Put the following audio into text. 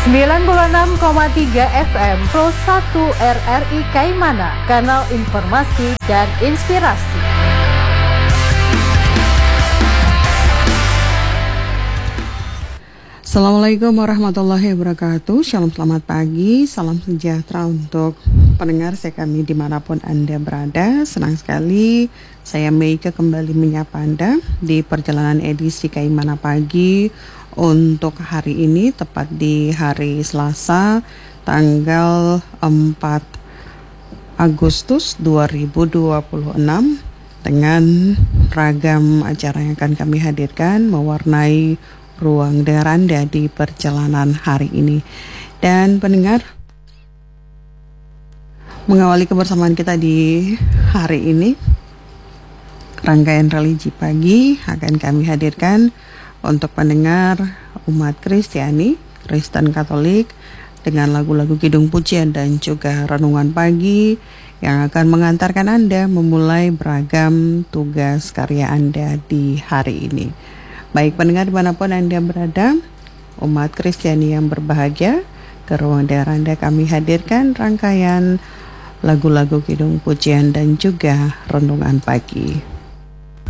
96,3 FM Pro 1 RRI Kaimana, kanal informasi dan inspirasi. Assalamualaikum warahmatullahi wabarakatuh. Shalom, selamat pagi, salam sejahtera untuk pendengar kami dimanapun Anda berada. Senang sekali saya Meika kembali menyapa Anda di perjalanan edisi Kaimana Pagi untuk hari ini, tepat di hari Selasa tanggal 4 Agustus 2026 dengan ragam acara yang akan kami hadirkan mewarnai ruang dengar Anda di perjalanan hari ini. Dan pendengar, mengawali kebersamaan kita di hari ini, rangkaian religi pagi akan kami hadirkan untuk pendengar umat Kristiani, Kristen Katolik, dengan lagu-lagu kidung pujian dan juga renungan pagi yang akan mengantarkan Anda memulai beragam tugas karya Anda di hari ini. Baik pendengar dimanapun Anda berada, umat Kristiani yang berbahagia, ke ruang dengar Anda kami hadirkan rangkaian lagu-lagu kidung pujian dan juga renungan pagi.